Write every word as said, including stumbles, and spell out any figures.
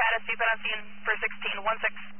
status, you've been on scene for sixteen one six.